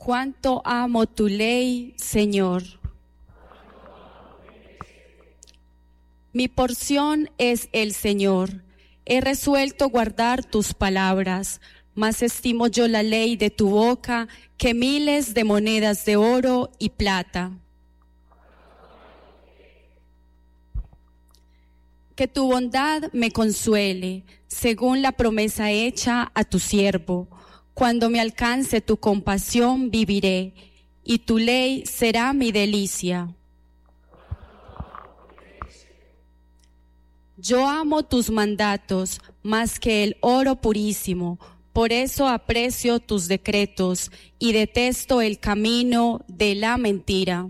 Cuánto amo tu ley, Señor. Mi porción es el Señor. He resuelto guardar tus palabras. Más estimo yo la ley de tu boca que miles de monedas de oro y plata. Que tu bondad me consuele, según la promesa hecha a tu siervo. Cuando me alcance tu compasión viviré, y tu ley será mi delicia. Yo amo tus mandatos más que el oro purísimo, por eso aprecio tus decretos y detesto el camino de la mentira.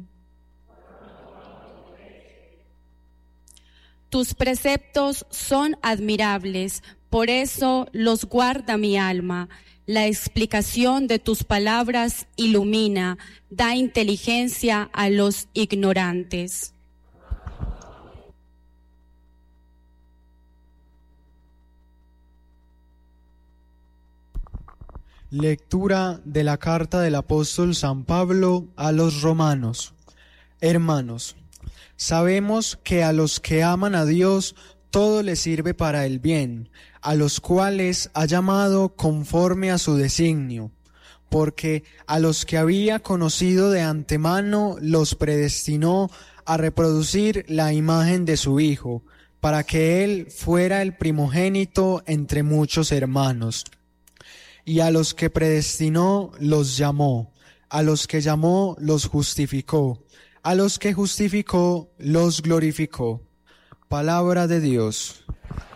Tus preceptos son admirables, por eso los guarda mi alma. La explicación de tus palabras ilumina, da inteligencia a los ignorantes. Lectura de la carta del apóstol San Pablo a los romanos. Hermanos, sabemos que a los que aman a Dios todo les sirve para el bien, a los cuales ha llamado conforme a su designio, porque a los que había conocido de antemano los predestinó a reproducir la imagen de su Hijo, para que Él fuera el primogénito entre muchos hermanos. Y a los que predestinó los llamó, a los que llamó los justificó, a los que justificó los glorificó. Palabra de Dios.